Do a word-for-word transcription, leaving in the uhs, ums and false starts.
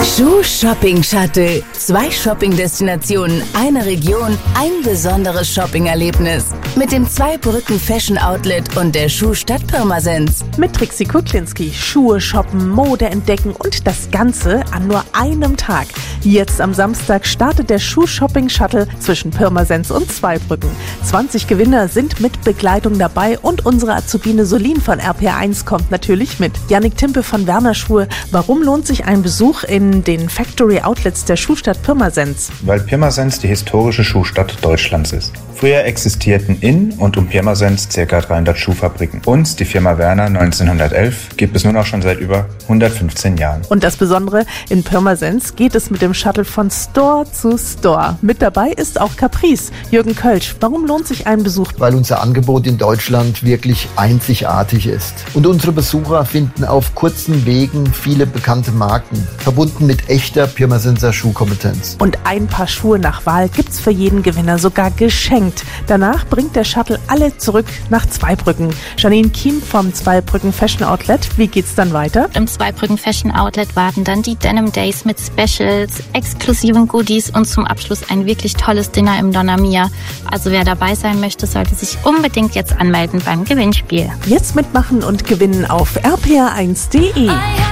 Schuh-Shopping-Shuttle. Zwei Shopping-Destinationen, eine Region, ein besonderes Shopping-Erlebnis. Mit dem Zweibrücken-Fashion-Outlet und der Schuhstadt Pirmasens. Mit Trixie Kuklinski. Schuhe shoppen, Mode entdecken und das Ganze an nur einem Tag. Jetzt am Samstag startet der Schuh-Shopping-Shuttle zwischen Pirmasens und Zweibrücken. zwanzig Gewinner sind mit Begleitung dabei und unsere Azubine Solin von R P R eins kommt natürlich mit. Jannik Timpe von Werner Schuhe. Warum lohnt sich ein Besuch in den Factory Outlets der Schuhstadt Pirmasens? Weil Pirmasens die historische Schuhstadt Deutschlands ist. Früher existierten in und um Pirmasens ca. dreihundert Schuhfabriken. Uns, die Firma Werner neunzehnhundertelf, gibt es nun auch schon seit über hundertfünfzehn Jahren. Und das Besondere, in Pirmasens geht es mit dem Shuttle von Store zu Store. Mit dabei ist auch Caprice. Jürgen Kölsch, warum lohnt sich ein Besuch? Weil unser Angebot in Deutschland wirklich einzigartig ist. Und unsere Besucher finden auf kurzen Wegen viele bekannte Marken, verbunden mit echter Pirmasenser Schuhkompetenz. Und ein Paar Schuhe nach Wahl gibt's für jeden Gewinner sogar geschenkt. Danach bringt der Shuttle alle zurück nach Zweibrücken. Janine Kiem vom Zweibrücken Fashion Outlet. Wie geht's dann weiter? Im Zweibrücken Fashion Outlet warten dann die Denim Days mit Specials, exklusiven Goodies und zum Abschluss ein wirklich tolles Dinner im Donna Mia. Also wer dabei sein möchte, sollte sich unbedingt jetzt anmelden beim Gewinnspiel. Jetzt mitmachen und gewinnen auf r p r eins punkt d e.